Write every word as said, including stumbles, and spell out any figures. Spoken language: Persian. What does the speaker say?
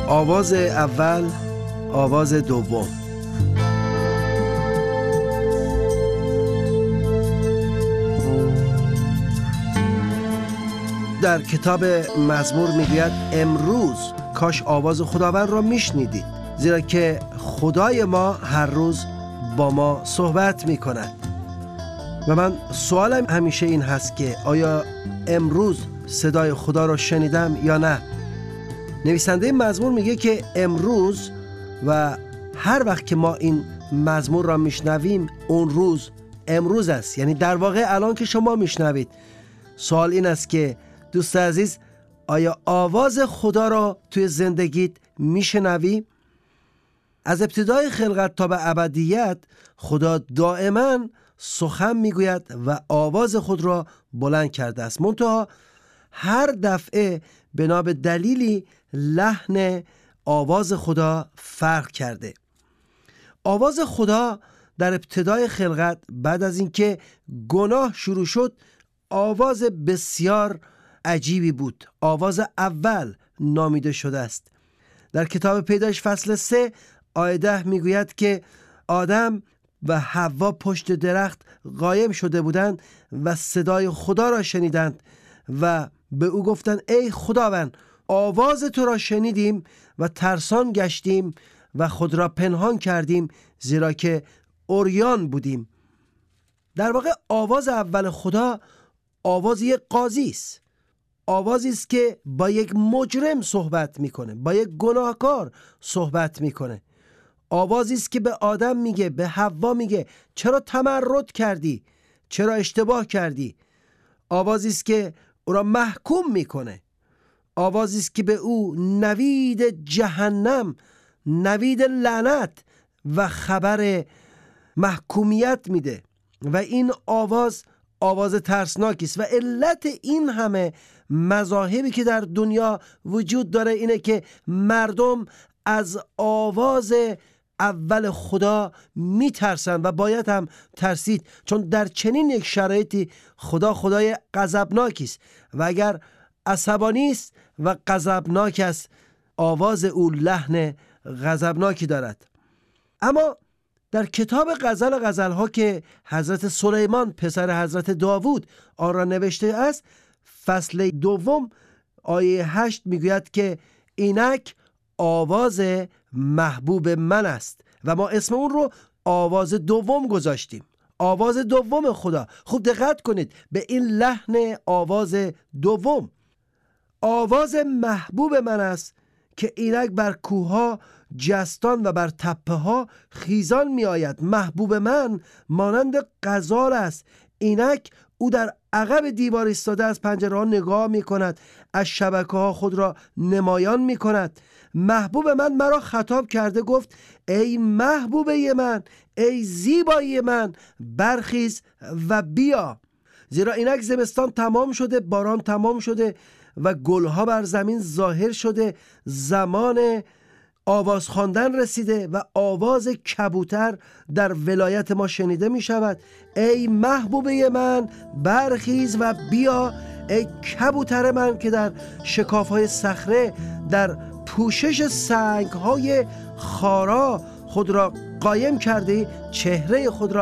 آواز اول، آواز دوم. در کتاب مزمور میگوید امروز کاش آواز خداوند را میشنیدید، زیرا که خدای ما هر روز با ما صحبت میکند. و من سوالم همیشه این هست که آیا امروز صدای خدا را شنیدم یا نه؟ نویسنده مزمور میگه که امروز و هر وقت که ما این مزمور را میشنویم اون روز امروز است، یعنی در واقع الان که شما میشنوید. سوال این است که دوست عزیز، آیا آواز خدا را توی زندگیت میشنوی؟ از ابتدای خلقت تا به ابدیت خدا دائما سخن میگوید و آواز خود را بلند کرده است، منتها هر دفعه بنا به دلیلی لحن آواز خدا فرق کرده. آواز خدا در ابتدای خلقت بعد از اینکه گناه شروع شد آواز بسیار عجیبی بود. آواز اول نامیده شده است. در کتاب پیدایش فصل سه آیه ده میگوید که آدم و حوا پشت درخت قایم شده بودند و صدای خدا را شنیدند و به او گفتند ای خداوند، آواز تو را شنیدیم و ترسان گشتیم و خود را پنهان کردیم، زیرا که عریان بودیم. در واقع آواز اول خدا آواز یک قاضی است. آوازی است که با یک مجرم صحبت میکنه، با یک گناهکار صحبت میکنه. آوازی است که به آدم میگه، به حوا میگه چرا تمرد کردی؟ چرا اشتباه کردی؟ آوازی است که او را محکوم میکنه. آوازی است که به او نوید جهنم، نوید لعنت و خبر محکومیت میده. و این آواز آواز ترسناکی است. و علت این همه مذاهبی که در دنیا وجود داره اینه که مردم از آواز اول خدا میترسن و باید هم ترسید، چون در چنین یک شرایطی خدا خدای غضبناکی است و اگر عصبانی است و غضبناک است آواز او لحن غضبناکی دارد. اما در کتاب غزل غزل‌ها که حضرت سلیمان پسر حضرت داوود آن را نوشته است، فصل دوم آیه هشت میگوید که اینک آواز محبوب من است و ما اسم اون رو آواز دوم گذاشتیم. آواز دوم خدا. خوب دقت کنید به این لحن آواز دوم. آواز محبوب من است که اینک بر کوه‌ها جستان و بر تپه ها خیزان می آید. محبوب من مانند غزال است، اینک او در عقب دیوار ایستاده از پنجره ها نگاه می کند، از شبکه ها خود را نمایان می کند. محبوب من مرا خطاب کرده گفت ای محبوبه من، ای زیبایی من، برخیز و بیا. زیرا اینک زمستان تمام شده، باران تمام شده و گلها بر زمین ظاهر شده. زمان آواز خواندن رسیده و آواز کبوتر در ولایت ما شنیده می شود. ای محبوبه من، برخیز و بیا. ای کبوتر من که در شکاف‌های صخره، در پوشش سنگ‌های خارا خود را قایم کرده، چهره خود را